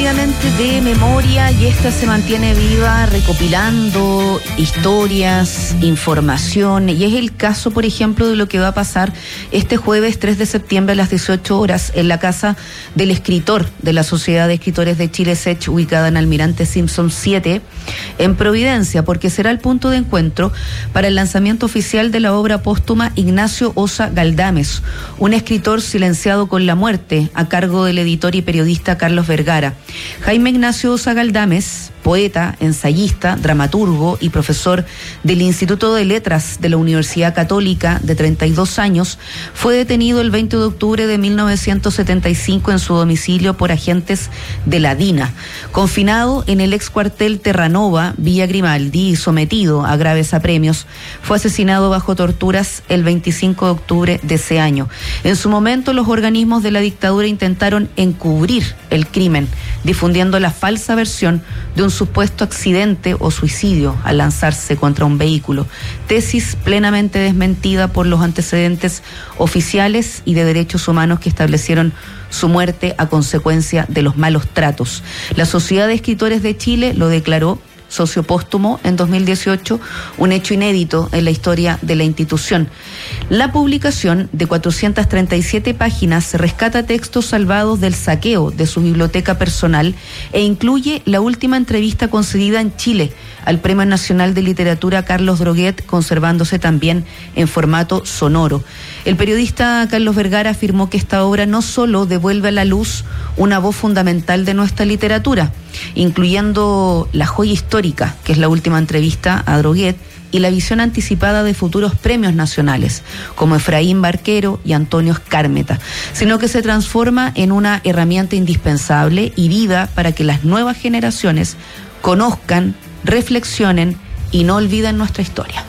debidamente de memoria y esta se mantiene viva recopilando historias, información, y es el caso, por ejemplo, de lo que va a pasar este jueves 3 de septiembre a las 18 horas en la casa del escritor de la Sociedad de Escritores de Chile, SECH, ubicada en Almirante Simpson 7, en Providencia, porque será el punto de encuentro para el lanzamiento oficial de la obra póstuma Ignacio Ossa Galdames, un escritor silenciado con la muerte, a cargo del editor y periodista Carlos Vergara. Jaime Ignacio Ossa Galdames, poeta, ensayista, dramaturgo y profesor del Instituto de Letras de la Universidad Católica, de 32 años, fue detenido el 20 de octubre de 1975 en su domicilio por agentes de la DINA. Confinado en el ex cuartel Terranova, Villa Grimaldi, y sometido a graves apremios, fue asesinado bajo torturas el 25 de octubre de ese año. En su momento, los organismos de la dictadura intentaron encubrir el crimen, difundiendo la falsa versión de un supuesto accidente o suicidio al lanzarse contra un vehículo, tesis plenamente desmentida por los antecedentes oficiales y de derechos humanos que establecieron su muerte a consecuencia de los malos tratos. La Sociedad de Escritores de Chile lo declaró socio póstumo en 2018, un hecho inédito en la historia de la institución. La publicación de 437 páginas rescata textos salvados del saqueo de su biblioteca personal e incluye la última entrevista concedida en Chile al Premio Nacional de Literatura Carlos Droguet, conservándose también en formato sonoro. El periodista Carlos Vergara afirmó que esta obra no solo devuelve a la luz una voz fundamental de nuestra literatura, incluyendo la joya histórica, que es la última entrevista a Droguet, y la visión anticipada de futuros premios nacionales, como Efraín Barquero y Antonio Skármeta, sino que se transforma en una herramienta indispensable y viva para que las nuevas generaciones conozcan, reflexionen y no olviden nuestra historia.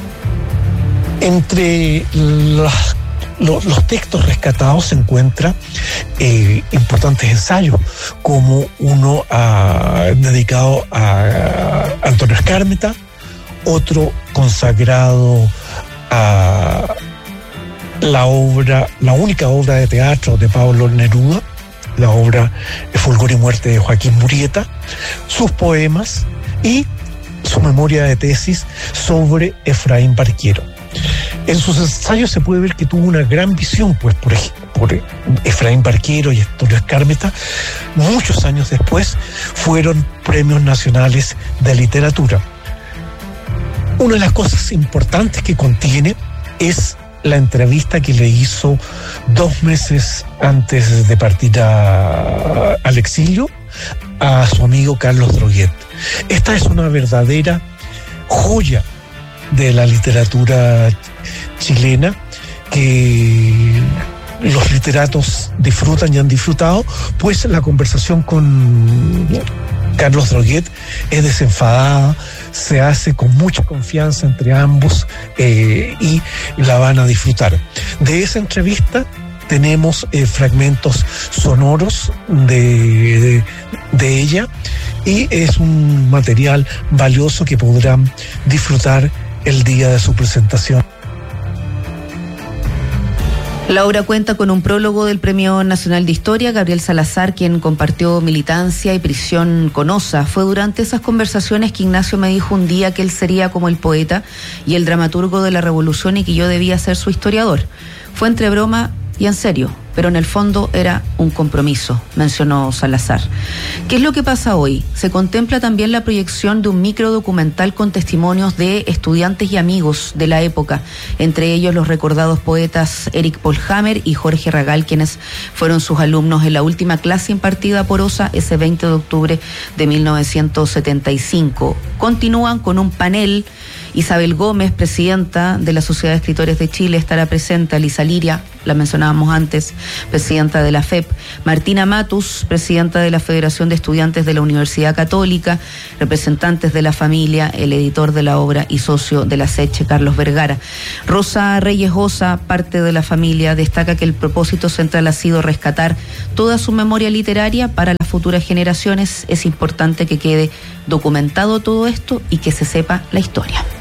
Entre los textos rescatados se encuentran importantes ensayos, como uno dedicado a Antonio Skármeta, otro consagrado a la única obra de teatro de Pablo Neruda, la obra Fulgor y Muerte de Joaquín Murrieta, sus poemas y su memoria de tesis sobre Efraín Barquero. En sus ensayos se puede ver que tuvo una gran visión, pues, por Efraín Barquero y Antonio Skármeta. Muchos años después fueron premios nacionales de literatura. Una de las cosas importantes que contiene es la entrevista que le hizo 2 meses antes de partir al exilio a su amigo Carlos Droguet. Esta es una verdadera joya de la literatura chilena que los literatos disfrutan y han disfrutado, pues la conversación con Carlos Droguet es desenfadada, se hace con mucha confianza entre ambos y la van a disfrutar. De esa entrevista tenemos fragmentos sonoros de ella, y es un material valioso que podrán disfrutar el día de su presentación. La obra cuenta con un prólogo del Premio Nacional de Historia, Gabriel Salazar, quien compartió militancia y prisión con Ossa. Fue durante esas conversaciones que Ignacio me dijo un día que él sería como el poeta y el dramaturgo de la Revolución y que yo debía ser su historiador. Fue entre broma y en serio, pero en el fondo era un compromiso, mencionó Salazar. ¿Qué es lo que pasa hoy? Se contempla también la proyección de un microdocumental con testimonios de estudiantes y amigos de la época, entre ellos los recordados poetas Eric Polhammer y Jorge Ragal, quienes fueron sus alumnos en la última clase impartida por Ossa ese 20 de octubre de 1975. Continúan con un panel. Isabel Gómez, presidenta de la Sociedad de Escritores de Chile, estará presente. Alisa Liria, la mencionábamos antes, presidenta de la FEP. Martina Matus, presidenta de la Federación de Estudiantes de la Universidad Católica. Representantes de la familia, el editor de la obra y socio de la SECH, Carlos Vergara. Rosa Reyes Ossa, parte de la familia, destaca que el propósito central ha sido rescatar toda su memoria literaria para las futuras generaciones. Es importante que quede documentado todo esto y que se sepa la historia.